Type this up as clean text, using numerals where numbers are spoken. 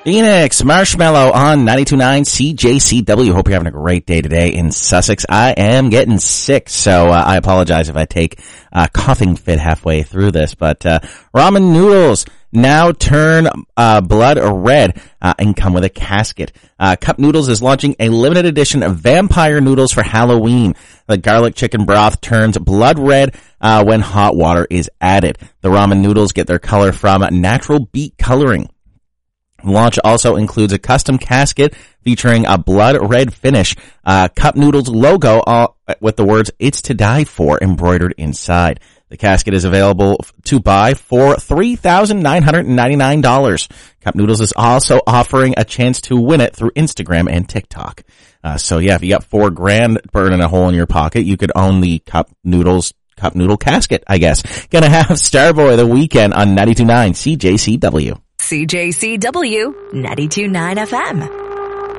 Phoenix Marshmallow on 92.9 CJCW. Hope you're having a great day today in Sussex. I am getting sick, so I apologize if I take a coughing fit halfway through this. But ramen noodles now turn blood red and come with a casket. Cup Noodles is launching a limited edition of vampire noodles for Halloween. The garlic chicken broth turns blood red when hot water is added. The ramen noodles get their color from natural beet coloring. Launch also includes a custom casket featuring a blood red finish, Cup Noodles logo with the words "It's to Die For" embroidered inside. The casket is available to buy for $3,999. Cup Noodles is also offering a chance to win it through Instagram and TikTok. So yeah, if you got $4,000 burning a hole in your pocket, you could own the Cup Noodle casket, I guess. Gonna have Starboy the Weekend on 92.9 CJCW. CJCW 92.9 FM.